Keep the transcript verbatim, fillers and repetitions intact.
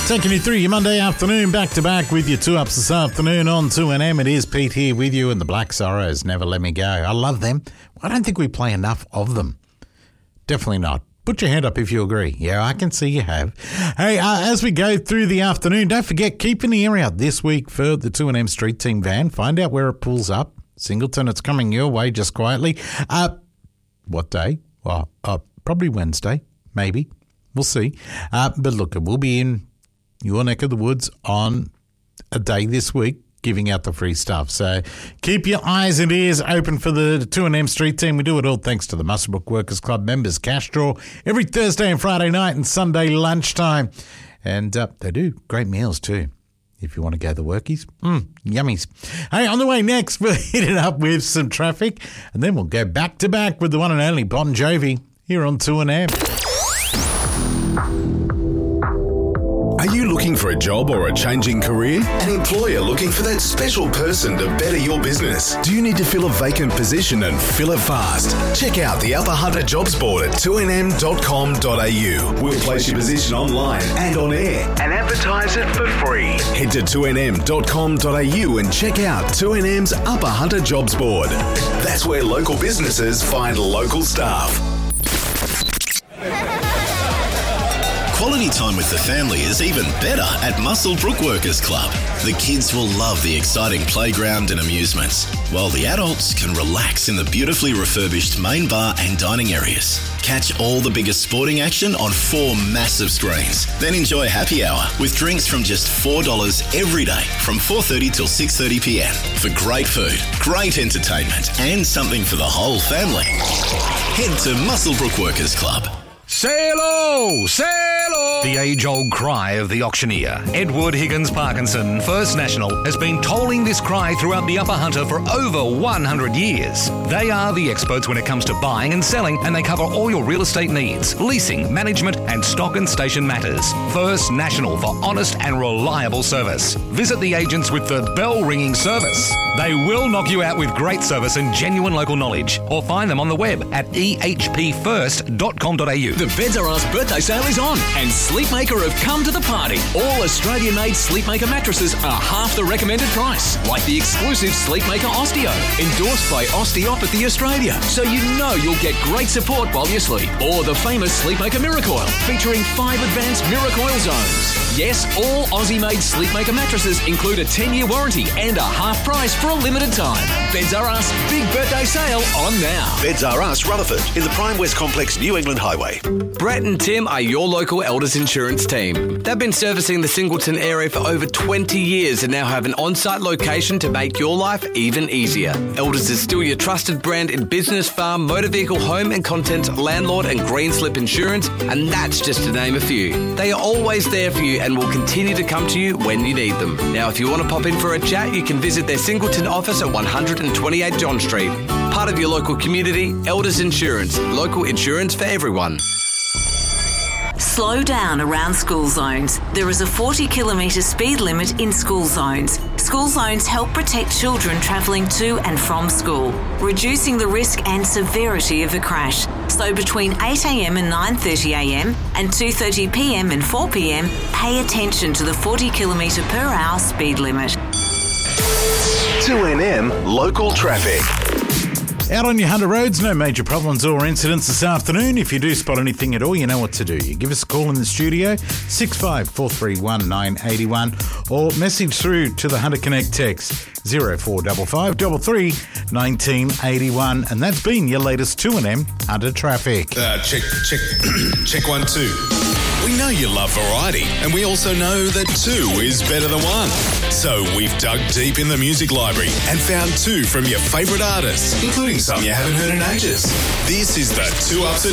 Taking you through your Monday afternoon, back-to-back with your two-ups this afternoon on two N M. It is Pete here with you, and the Black Sorrows, Never Let Me Go. I love them. I don't think we play enough of them. Definitely not. Put your hand up if you agree. Yeah, I can see you have. Hey, uh, as we go through the afternoon, don't forget, keep an ear out this week for the two N M Street Team van. Find out where it pulls up. Singleton, it's coming your way just quietly. Uh, what day? Well, uh, probably Wednesday, maybe. We'll see. Uh, but look, we'll be in your neck of the woods on a day this week, giving out the free stuff. So keep your eyes and ears open for the two N M Street Team. We do it all thanks to the Muswellbrook Workers Club members cash draw every Thursday and Friday night and Sunday lunchtime. And uh, they do great meals too. If you want to go the workies, mm, yummies. Hey, on the way next, we'll hit it up with some traffic, and then we'll go back to back with the one and only Bon Jovi here on two N M. Are you looking for a job or a changing career? An employer looking for that special person to better your business? Do you need to fill a vacant position and fill it fast? Check out the Upper Hunter Jobs Board at two n m dot com dot a u. We'll place your position online and on air and advertise it for free. Head to two n m dot com dot a u and check out two N M's Upper Hunter Jobs Board. That's where local businesses find local staff. Quality time with the family is even better at Muswellbrook Workers Club. The kids will love the exciting playground and amusements, while the adults can relax in the beautifully refurbished main bar and dining areas. Catch all the biggest sporting action on four massive screens. Then enjoy happy hour with drinks from just four dollars every day from four thirty till six thirty p m for great food, great entertainment and something for the whole family. Head to Muswellbrook Workers Club. Sail-o! Sail-o! The age-old cry of the auctioneer, Edward Higgins Parkinson, First National, has been tolling this cry throughout the Upper Hunter for over one hundred years. They are the experts when it comes to buying and selling, and they cover all your real estate needs, leasing, management, and stock and station matters. First National for honest and reliable service. Visit the agents with the bell-ringing service. They will knock you out with great service and genuine local knowledge, or find them on the web at e h p first dot com dot a u. The Beds R Us birthday sale is on, and Sleepmaker have come to the party. All Australian-made Sleepmaker mattresses are half the recommended price, like the exclusive Sleepmaker Osteo, endorsed by Osteopathy Australia, so you know you'll get great support while you sleep. Or the famous Sleepmaker Miracoil, featuring five advanced Miracoil zones. Yes, all Aussie-made Sleepmaker mattresses include a ten-year warranty and a half price for a limited time. Beds R Us big birthday sale on now. Beds R Us, Rutherford, in the Prime West Complex, New England Highway. Brett and Tim are your local Elders Insurance team. They've been servicing the Singleton area for over twenty years and now have an on-site location to make your life even easier. Elders is still your trusted brand in business, farm, motor vehicle, home and contents, landlord and green slip insurance, and that's just to name a few. They are always there for you and will continue to come to you when you need them. Now, if you want to pop in for a chat, you can visit their Singleton office at one twenty-eight John Street. Part of your local community, Elders Insurance, local insurance for everyone. Slow down around school zones. There is a forty kilometre speed limit in school zones. School zones help protect children travelling to and from school, reducing the risk and severity of a crash. So between eight a m and nine thirty a m and two thirty p m and four p m, pay attention to the forty kilometre per hour speed limit. two N M Local Traffic. Out on your Hunter roads, no major problems or incidents this afternoon. If you do spot anything at all, you know what to do. You give us a call in the studio, six five four three one nine eight one, or message through to the Hunter Connect text, zero four five five three three one nine eight one. And that's been your latest two N M Hunter traffic. Uh, check, check, check one, two. We know you love variety, and we also know that two is better than one. So we've dug deep in the music library and found two from your favourite artists, including some you haven't heard in ages. This is the Two Ups